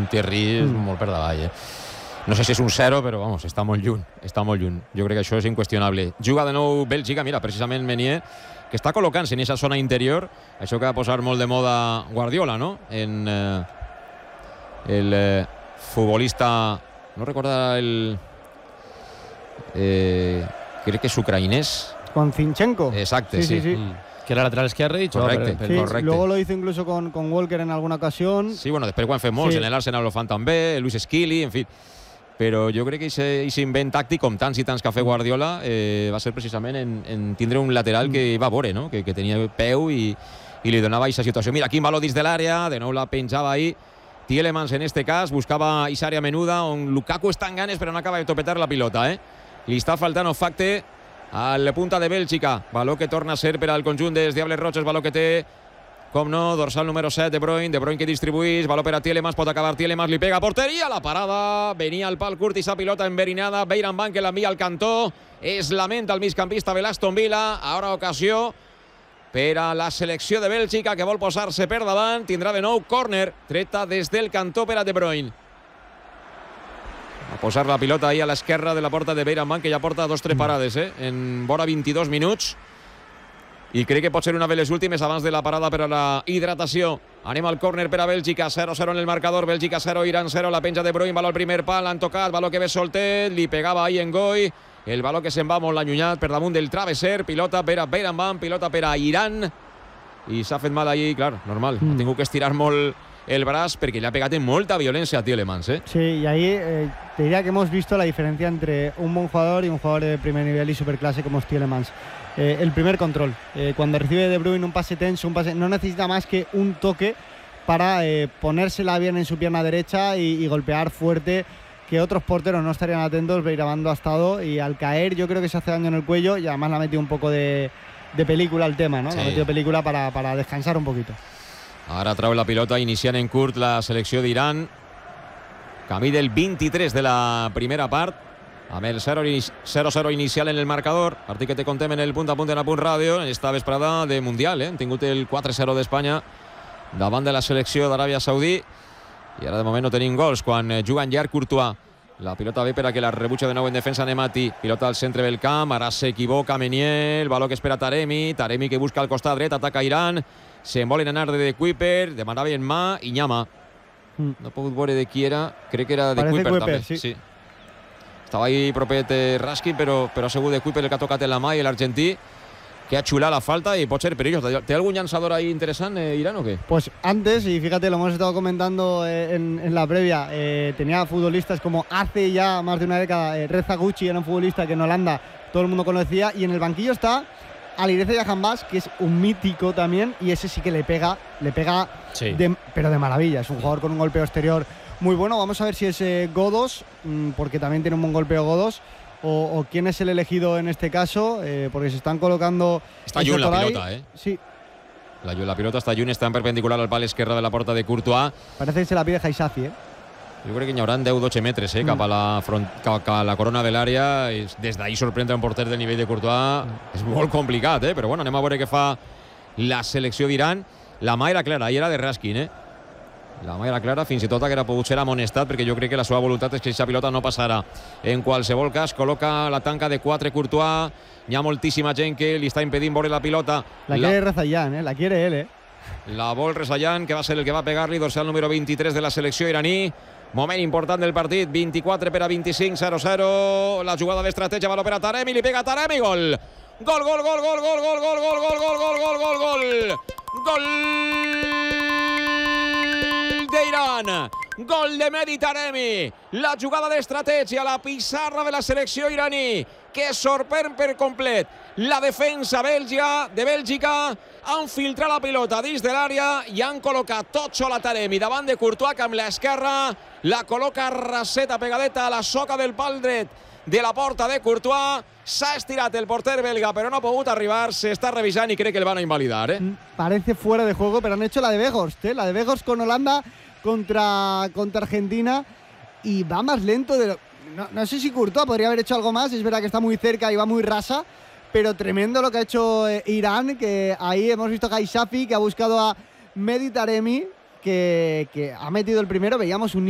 Thierry és molt per davall, No sé si és un 0, però vamos, està molt lluny. Jo crec que això és inqüestionable. Juga de nou Bèlgica, mira, precisament Meunier, que està col·locant-se en aquesta zona interior, això que va posar molt de moda Guardiola, no? En el futbolista, no recorda el... crec que és ucraïnès. Con Zinchenko. Exacte, sí. Que era lateral izquierdo y correcte. Luego lo hizo incluso con Walker en alguna ocasión. Sí, bueno, després ho han fet molts, en l'Arsenal ho fan també, Luis Skili, en fi. Però jo crec que aquest invent tàctic, com tants i tants que ha fet Guardiola, va ser precisament en tindre un lateral que va a veure, no? que tenia peu i li donava aquesta situació. Mira, quin valor dins de l'àrea, de nou la penjava ahí. Tielemans, en este cas, buscava aquesta àrea menuda on Lukaku està en ganes però no acaba de topetar la pilota. Li està faltant olfacte a la punta de Bèlgica. Valor que torna a ser per al conjunt dels Diables Rojos, valor que té, com no, dorsal número 7 de Bruyne que distribuís, valor per a Tielemans, pot acabar Tielemans, li pega a porteria, la parada, venia al pal curt i sa pilota enverinada, Beiranvand que l'envia al cantó, es lamenta el migcampista de l'Aston Villa, ara ocasió per a la selecció de Bèlgica que vol posar-se per davant, tindrà de nou córner, treta des del cantó per a De Bruyne. A posar la pilota ahí a l'esquerra de la porta de Beiranvand, que ja porta 2-3 parades, en vora 22 minuts. I crec que pot ser una de les últimes abans de la parada per a la hidratació. Anem al córner per a Bèlgica, 0-0 en el marcador, Bèlgica 0, Iran 0, la penja de Bruyne, valor al primer pal, l'han tocat, valor que ve soltet, li pegava ahí en Goi, el valor que se'n va molt allunyat per damunt del travesser, pilota per a Beiranvand, pilota per a Iran, i s'ha fet mal ahí, clar, normal, ha tingut que estirar molt el braç perquè le ha pegat en molta violencia a Tielemans. Sí, y ahí te diría que hemos visto la diferencia entre un buen jugador y un jugador de primer nivel y superclase como es Tielemans. El primer control, cuando recibe De Bruyne un pase tenso, no necesita más que un toque para ponérsela bien en su pierna derecha y golpear fuerte, que otros porteros no estarían atentos. Beiranvand ha estado y al caer yo creo que se hace daño en el cuello y además le ha metido un poco de película al tema, ¿no? Sí. Le ha metido película para descansar un poquito. Ara treu la pilota, iniciant en curt la selecció d'Iran. Camí del 23 de la primera part, amb el 0-0 inicial en el marcador. Partit que te contem en el punt a punt en Apunt Ràdio, en esta vesprada de Mundial. Hem tingut el 4-0 d'Espanya davant de la selecció d'Aràbia Saudí. I ara de moment no tenim gols quan juga en llarg Courtois. La pilota ve per a que la rebutja de nou en defensa Nemati. Pilota al centre del camp, ara s'equivoca Meunier, el valor que espera Taremi que busca al costat dret, ataca Iran. Se'n volen anar de Kuiper, demanava en mà i Nyama. No he pogut veure de qui era, crec que era de Kuiper també. Sí. Estava ahí propet Raskin, però ha sigut de Kuiper el que ha tocat en la mà i l'argentí que ha xulat la falta y pot ser perilloso. ¿Te algún lanzador ahí interesante, Irán, o qué? Pues antes, y fíjate, lo hemos estado comentando en la previa, tenía futbolistas como hace ya más de una década, Reza Gucci era un futbolista que en Holanda todo el mundo conocía, y en el banquillo está Alireza Jahanbakhsh, que es un mítico también, y ese sí que le pega sí. Pero de maravilla. Es un jugador con un golpeo exterior muy bueno. Vamos a ver si es Godos, porque también tiene un buen golpeo Godos, o quién es el elegido en este caso, porque se están colocando... Està lluny la pilota, Sí. La pilota està lluny, està en perpendicular al pal esquerre de la porta de Courtois. Parece que se la pide Haisafi, Jo crec que hi haurà 10-12 metres cap a la corona de l'àrea. Des d'ahir sorprendre un porter del nivell de Courtois és molt complicat, però bueno, anem a veure què fa la selecció d'Iran. La mà era clara, ahir era de Raskin, La mà era clara, fins i tot haguera pogut ser amonestat, perquè jo crec que la seva voluntat és que aquesta pilota no passarà. En qualsevol cas, col·loca la tanca de 4 Courtois. Hi ha moltíssima gent que li està impedint veure la pilota. La quiere Rezaian, la quiere él, La vol Rezaian, que va ser el que va pegar-li, dorsal número 23 de la selecció iraní. Moment important del partit, 24 per a 25, 0-0. La jugada d'estratègia va per a Taremi, li pega Taremi, gol! Gol, gol, gol, gol, gol, gol, gol, gol, gol, gol, gol, gol, gol, gol! Gol d'Iran! Gol de Mehdi Taremi! La jugada d'estratègia, la pissarra de la selecció iraní, que sorprèn per complet la defensa de Bèlgica. Han filtrat la pilota dins de l'àrea i han col·locat tot sol a Taremi davant de Courtois, que amb l'esquerra la col·loca raseta, pegadeta a la soca del pal dret de la porta de Courtois. S'ha estirat el porter belga, però no ha pogut arribar. S'està revisant i crec que el van a invalidar. Parece fuera de juego, pero han hecho la de Weghorst, la de Weghorst con Holanda contra Argentina, y va más lento de lo... No sé si Courtois podría haber hecho algo más. Es verdad que está muy cerca y va muy rasa, pero tremendo lo que ha hecho Irán, que ahí hemos visto a Haisafi, que ha buscado a Mehdi Taremi, que ha metido el primero. Veíamos un